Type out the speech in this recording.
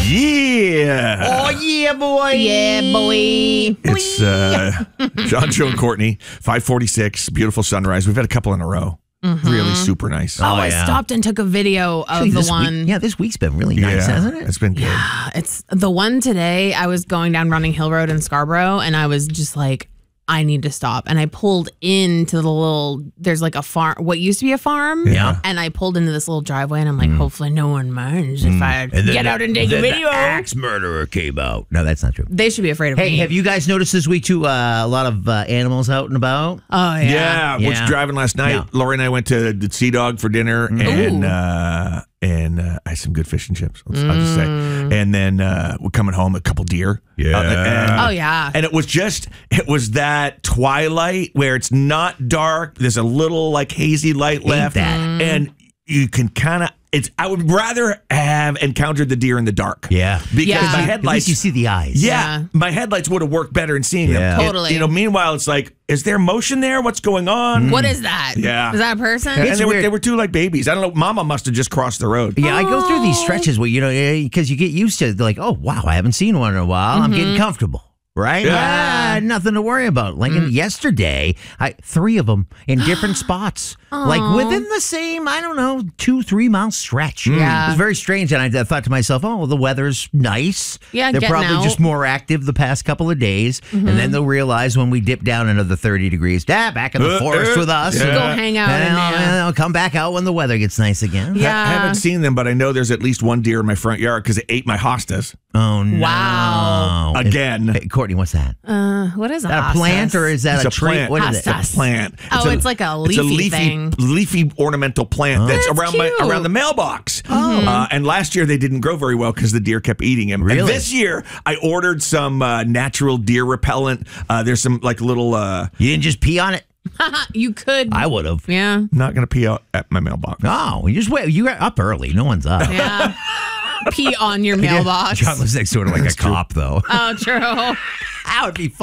Yeah. Oh, yeah, boy. Yeah, boy. It's John, Joe, and Courtney, 546, beautiful sunrise. We've had a couple in a row. Really super nice. I stopped and took a video of the one. This week's been really nice, hasn't it? It's been good. It's the one today. I was going down Running Hill Road in Scarborough, and I was just like, I need to stop. And I pulled into there's like a farm, what used to be a farm. Yeah. And I pulled into this little driveway, and I'm like, hopefully no one minds if I get out and take a video. The axe murderer came out. No, that's not true. They should be afraid of me. Hey, have you guys noticed this week, too, a lot of animals out and about? Oh, yeah. Yeah. Was driving last night. Yeah. Lori and I went to the Sea Dog for dinner, and I had some good fish and chips. I'll just say. And then we're coming home, a couple deer. Oh, yeah. And it was that twilight where it's not dark. There's a little like hazy light left. And you can kind of, I would rather have encountered the deer in the dark. Yeah. Because my At headlights, least you see the eyes. yeah, my headlights would have worked better in seeing them. Totally. Meanwhile, it's like, is there motion there? What's going on? What is that? Yeah. Is that a person? And they were two like babies. I don't know. Mama must have just crossed the road. Yeah, I go through these stretches where, because you get used to it. Like, oh, wow, I haven't seen one in a while. I'm getting comfortable. Right? Yeah. Nothing to worry about. Like yesterday, 3 of them in different spots. Like within the same, 2-3 mile stretch. Yeah. It was very strange. And I thought to myself, oh, well, the weather's nice. Yeah, they're getting probably out. just more active the past couple of days. And then they'll realize when we dip down another 30 degrees, back in the forest with us. Yeah. Go hang out in And there. I'll come back out when the weather gets nice again. Yeah. I haven't seen them, but I know there's at least one deer in my front yard because it ate my hostas. Oh, no. Wow. Again. Hey, Courtney, what's that? What is Is that a plant or is that It's a tree? plant. What is it? Hostas. It's a plant. It's like a leafy thing. leafy ornamental plant that's That's around cute. around the mailbox. And last year they didn't grow very well because the deer kept eating him. Really? And this year I ordered some natural deer repellent. There's some like little. You didn't just pee on it? You could. I would have. Yeah. Not gonna pee out at my mailbox. No, you just wait. You got up early. No one's up. Yeah. Pee on your mailbox. John lives next door to like a cop, though. Oh, true. That would be fun.